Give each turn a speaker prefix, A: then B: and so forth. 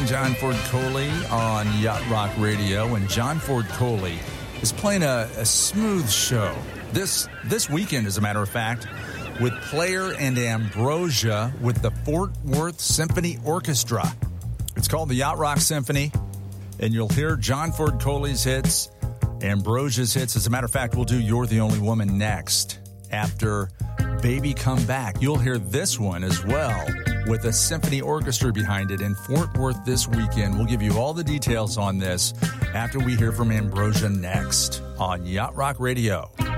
A: John Ford Coley on Yacht Rock Radio, and John Ford Coley is playing a smooth show this weekend, as a matter of fact, with Player and Ambrosia with the Fort Worth Symphony Orchestra. It's called the Yacht Rock Symphony, and you'll hear John Ford Coley's hits, Ambrosia's hits. As a matter of fact, we'll do You're the Only Woman next after Baby Come Back. You'll hear this one as well with a symphony orchestra behind it in Fort Worth this weekend. We'll give you all the details on this after we hear from Ambrosia next on Yacht Rock Radio.